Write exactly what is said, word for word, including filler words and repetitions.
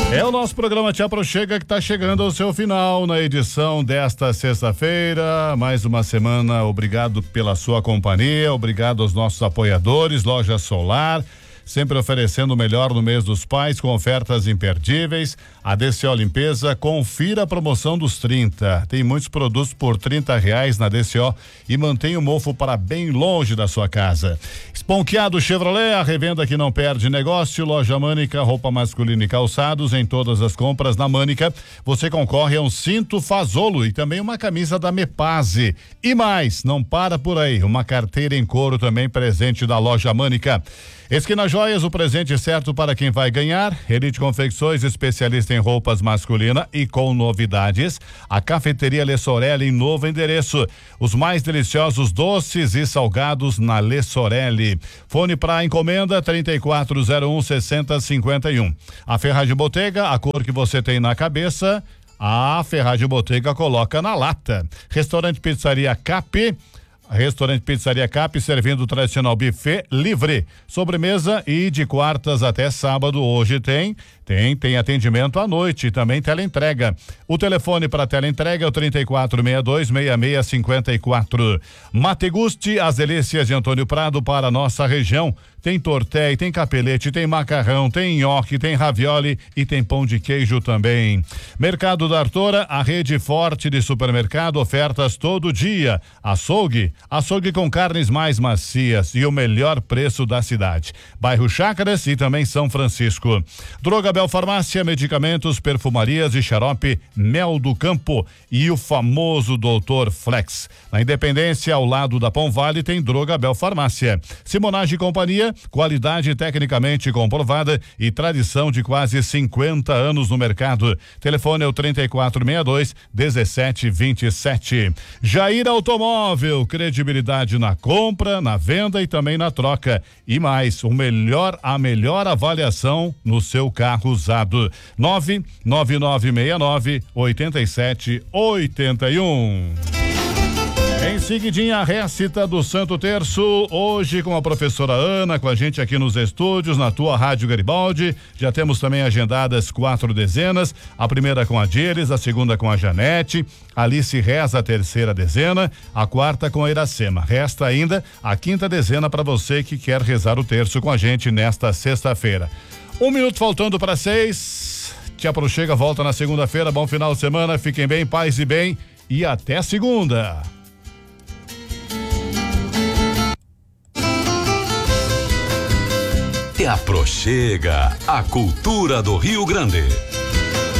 É o nosso programa Te Aproxega que está chegando ao seu final na edição desta sexta-feira. Mais uma semana, obrigado pela sua companhia, obrigado aos nossos apoiadores, Loja Solar, sempre oferecendo o melhor no mês dos pais com ofertas imperdíveis. A D C O Limpeza, confira a promoção dos trinta. Tem muitos produtos por trinta reais na D C O e mantém o mofo para bem longe da sua casa. Esponqueado Chevrolet, a revenda que não perde negócio. Loja Mânica, roupa masculina e calçados. Em todas as compras na Mânica, você concorre a um cinto Fazolo e também uma camisa da Mepase. E mais, não para por aí, uma carteira em couro também presente da Loja Mânica. Esquina Joias, o presente certo para quem vai ganhar. Elite Confecções, especialista em roupas masculina e com novidades. A Cafeteria Le Sorelli em novo endereço. Os mais deliciosos doces e salgados na Le Sorelli. Fone para encomenda trinta e quatro zero um sessenta cinquenta e um. A Ferragem Bottega, a cor que você tem na cabeça, a Ferragem Bottega coloca na lata. Restaurante Pizzaria Cap. Restaurante Pizzaria Cap, servindo o tradicional buffet livre, sobremesa e de quartas até sábado. Hoje tem, tem, tem atendimento à noite e também teleentrega. O telefone para teleentrega é o trinta e quatro sessenta e dois, sessenta e seis cinquenta e quatro. Mategusti, as delícias de Antônio Prado para a nossa região. Tem tortéi, tem capelete, tem macarrão, tem nhoque, tem ravioli e tem pão de queijo também. Mercado da Artora, a rede forte de supermercado, ofertas todo dia. Açougue, açougue com carnes mais macias e o melhor preço da cidade. Bairro Chácaras e também São Francisco. Drogabel Farmácia, medicamentos, perfumarias e xarope Mel do Campo e o famoso Doutor Flex. Na Independência, ao lado da Pão Vale, tem Drogabel Farmácia. Simonage e Companhia, qualidade tecnicamente comprovada e tradição de quase cinquenta anos no mercado. Telefone é o trinta e quatro sessenta e dois, dezessete vinte e sete. Jair Automóvel, credibilidade na compra, na venda e também na troca. E mais, o melhor, a melhor avaliação no seu carro usado. nove nove nove seis nove oito sete oito um. Em seguidinha, a récita do Santo Terço, hoje com a professora Ana, com a gente aqui nos estúdios, na tua Rádio Garibaldi. Já temos também agendadas quatro dezenas, a primeira com a Dieres, a segunda com a Janete, Alice reza a terceira dezena, a quarta com a Iracema. Resta ainda a quinta dezena para você que quer rezar o terço com a gente nesta sexta-feira. Um minuto faltando para seis, Te Aproxega, volta na segunda-feira, bom final de semana, fiquem bem, paz e bem e até segunda. Te Aproxega, a cultura do Rio Grande.